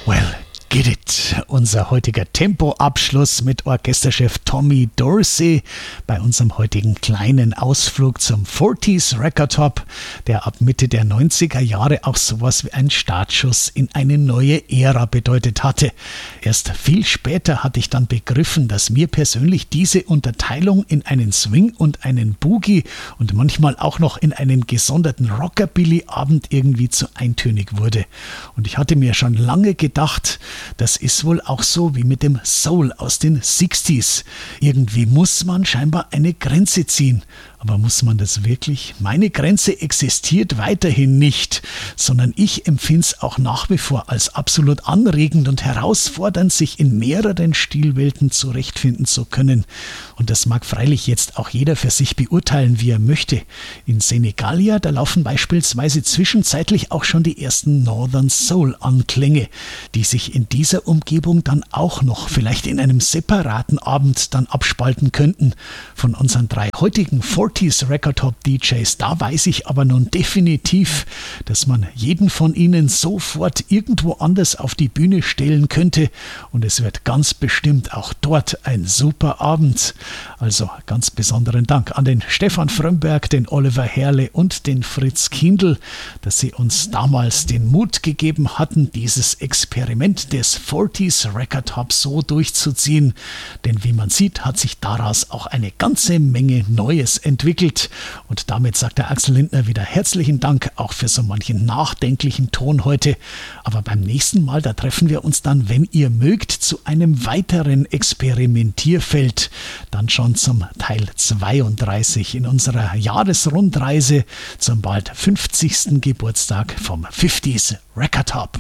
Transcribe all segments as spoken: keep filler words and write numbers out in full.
Well, get it. Unser heutiger Tempoabschluss mit Orchesterchef Tommy Dorsey bei unserem heutigen kleinen Ausflug zum vierziger Record Hop, der ab Mitte der neunziger Jahre auch sowas wie ein Startschuss in eine neue Ära bedeutet hatte. Erst viel später hatte ich dann begriffen, dass mir persönlich diese Unterteilung in einen Swing und einen Boogie und manchmal auch noch in einen gesonderten Rockabilly-Abend irgendwie zu eintönig wurde. Und ich hatte mir schon lange gedacht, das ist wohl auch so wie mit dem Soul aus den sechziger. Irgendwie muss man scheinbar eine Grenze ziehen. Aber muss man das wirklich? Meine Grenze existiert weiterhin nicht, sondern ich empfinde es auch nach wie vor als absolut anregend und herausfordernd, sich in mehreren Stilwelten zurechtfinden zu können. Und das mag freilich jetzt auch jeder für sich beurteilen, wie er möchte. In Senegalia, da laufen beispielsweise zwischenzeitlich auch schon die ersten Northern Soul-Anklänge, die sich in dieser Umgebung dann auch noch vielleicht in einem separaten Abend dann abspalten könnten. Von unseren drei heutigen vierziger Record Hop D Js, da weiß ich aber nun definitiv, dass man jeden von ihnen sofort irgendwo anders auf die Bühne stellen könnte und es wird ganz bestimmt auch dort ein super Abend. Also ganz besonderen Dank an den Stefan Frömberg, den Oliver Herle und den Fritz Kindl, dass sie uns damals den Mut gegeben hatten, dieses Experiment des vierziger Record Hop so durchzuziehen, denn wie man sieht, hat sich daraus auch eine ganze Menge Neues entwickelt. entwickelt. Und damit sagt der Axel Lindner wieder herzlichen Dank auch für so manchen nachdenklichen Ton heute. Aber beim nächsten Mal, da treffen wir uns dann, wenn ihr mögt, zu einem weiteren Experimentierfeld. Dann schon zum Teil zweiunddreißig in unserer Jahresrundreise zum bald fünfzigsten Geburtstag vom fünfziger Record Hop.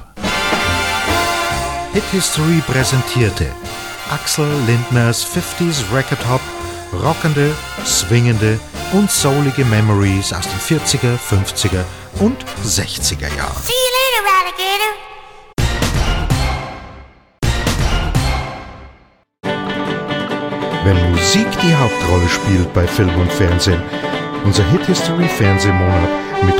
Hit History präsentierte Axel Lindners fünfziger Record Hop, rockende, swingende und soulige Memories aus den vierziger, fünfziger und sechziger Jahren. See you later, Alligator. Wenn Musik die Hauptrolle spielt bei Film und Fernsehen, unser Hit History Fernsehmonat mit